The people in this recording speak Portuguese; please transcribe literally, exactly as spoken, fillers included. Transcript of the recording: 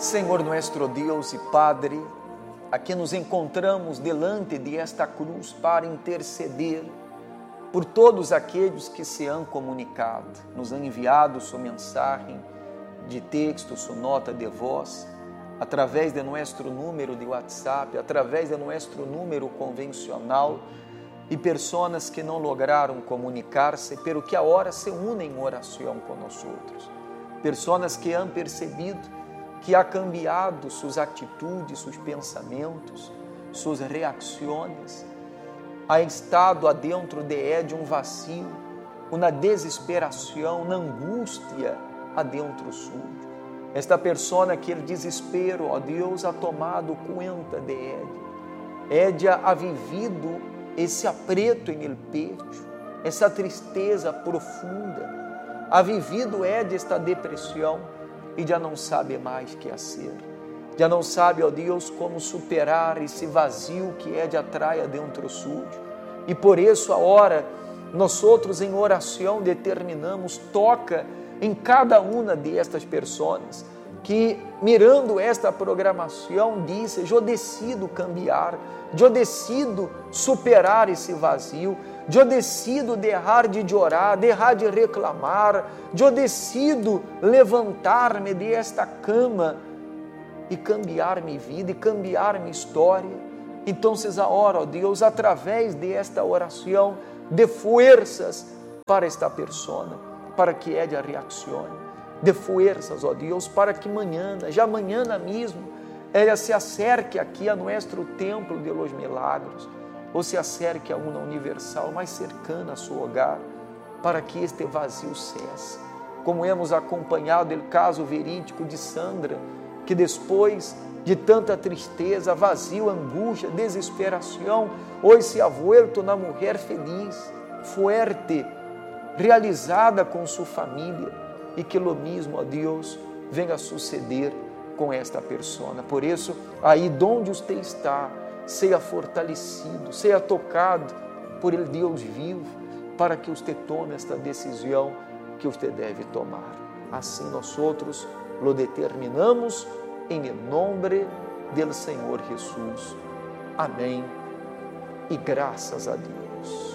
Senhor nuestro Deus e Padre, aqui nos encontramos delante de esta cruz para interceder por todos aqueles que se han comunicado, nos han enviado sua mensagem de texto, sua nota de voz, através de nosso número de WhatsApp, através de nosso número convencional, e pessoas que não lograram comunicar-se, pero que agora se unem em oração conosco. Pessoas que han percebido que ha cambiado suas atitudes, seus pensamentos, suas reações, ha estado adentro de ella um vazio, uma desesperação, uma angústia adentro suyo. Esta pessoa que o desespero, ó Deus, ha tomado conta de ella. Ella ha vivido esse apreto em el pecho, essa tristeza profunda. Ha vivido ella esta depressão e já não sabe mais o que fazer. Já não sabe, ó Deus, como superar esse vazio que ella atrai dentro suyo. E por isso, a hora, nós outros em oração determinamos, toca em cada uma destas pessoas que, mirando esta programação, disse: eu decido cambiar, eu decido superar esse vazio, eu decido deixar de orar, deixar de reclamar, eu decido levantar-me desta cama e cambiar minha vida, e cambiar minha história. Então, agora, ó Deus, através desta oração, dê forças para esta pessoa, para que ela reaccione. Dê forças, ó Deus, para que amanhã, já amanhã mesmo, ela se acerque aqui a nosso templo de los milagros, ou se acerque a uma universal mais cercana a seu hogar, para que este vazio cesse. Como hemos acompanhado o caso verídico de Sandra, que depois de tanta tristeza, vazio, angústia, desesperação, hoje se ha vuelto uma mulher feliz, fuerte, realizada com sua família, e que lo mesmo, ó Deus, venha a suceder com esta pessoa. Por isso, aí onde você está, seja fortalecido, seja tocado por ele Deus vivo, para que você tome esta decisão que você deve tomar. Assim nós outros lo determinamos em nome do Senhor Jesus. Amém. E graças a Deus.